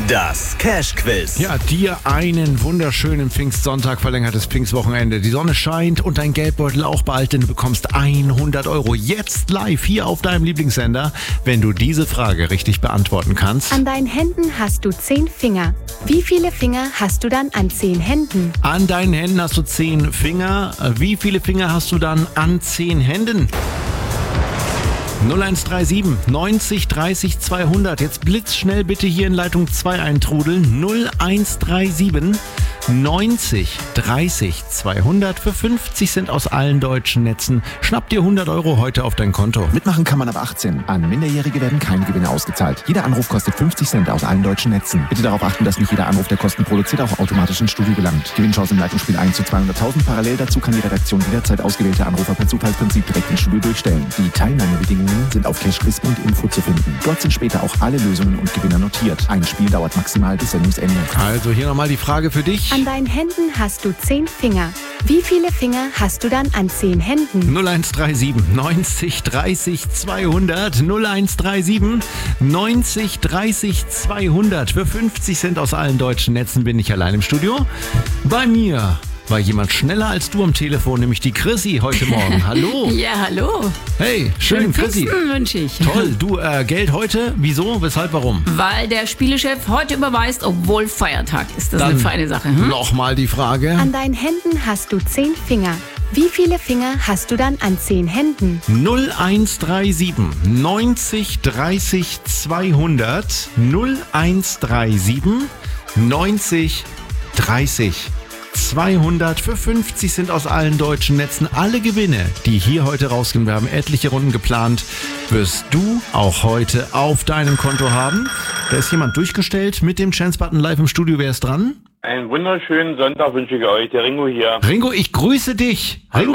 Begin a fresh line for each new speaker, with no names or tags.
Das Cash-Quiz.
Ja, dir einen wunderschönen Pfingstsonntag, verlängertes Pfingstwochenende. Die Sonne scheint und dein Geldbeutel auch bald, denn du bekommst 100 Euro jetzt live hier auf deinem Lieblingssender, wenn du diese Frage richtig beantworten kannst.
An deinen Händen hast du 10 Finger. Wie viele Finger hast du dann an 10 Händen?
An deinen Händen hast du 10 Finger. Wie viele Finger hast du dann an 10 Händen? 0137 90 30 200. Jetzt blitzschnell bitte hier in Leitung 2 eintrudeln. 0137 90 30 200. Für 50 Cent aus allen deutschen Netzen. Schnapp dir 100 Euro heute auf dein Konto.
Mitmachen kann man ab 18. An Minderjährige werden keine Gewinne ausgezahlt. Jeder Anruf kostet 50 Cent aus allen deutschen Netzen. Bitte darauf achten, dass nicht jeder Anruf, der Kosten produziert, auch automatisch ins Studio gelangt. Gewinnchance im Leitungsspiel 1 zu 200.000. Parallel dazu kann die Redaktion jederzeit ausgewählte Anrufer per Zufallsprinzip direkt ins Studio durchstellen. Die Teilnahmebedingungen sind auf cashquiz.info zu finden. Dort sind später auch alle Lösungen und Gewinner notiert. Ein Spiel dauert maximal bis Sendungsende.
Also hier nochmal die Frage für dich.
An deinen Händen hast du 10 Finger. Wie viele Finger hast du dann an 10 Händen?
0137 90 30 200. 0137 90 30 200. Für 50 Cent aus allen deutschen Netzen bin ich allein im Studio. Bei mir war jemand schneller als du am Telefon, nämlich die Chrissy heute Morgen. Hallo.
Ja, hallo.
Hey, schön, Chrissy.
Pfingsten wünsche ich.
Toll. Du, Geld heute? Wieso? Weshalb? Warum?
Weil der Spielechef heute überweist, obwohl Feiertag ist. Das ist eine feine Sache.
Nochmal die Frage.
An deinen Händen hast du 10 Finger. Wie viele Finger hast du dann an 10 Händen?
0137 90 30 200. 0137 90 30 200. Für 50 sind aus allen deutschen Netzen alle Gewinne, die hier heute rausgehen. Wir haben etliche Runden geplant. Wirst du auch heute auf deinem Konto haben. Da ist jemand durchgestellt mit dem Chance-Button live im Studio. Wer ist dran?
Einen wunderschönen Sonntag wünsche ich euch. Der Ringo hier.
Ringo, ich grüße dich. Ringo.